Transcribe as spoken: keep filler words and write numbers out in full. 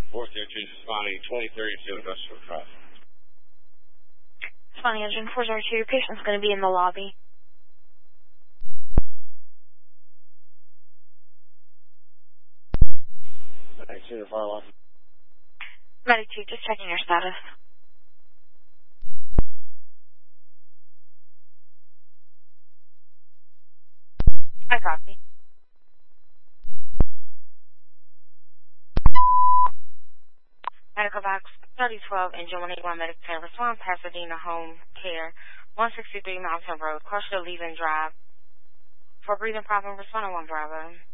four zero two responding twenty thirty-two industrial cross. Responding engine four zero two, your patient's going to be in the lobby. Thanks, Senior Fire Line. Medic two, just checking your status. I copy. Medical box thirty twelve, engine one eighty-one, medic ten, respond Pasadena Home Care, one sixty-three Mountain Road, Crusher Leaving Drive. For breathing problem, respond to one Bravo.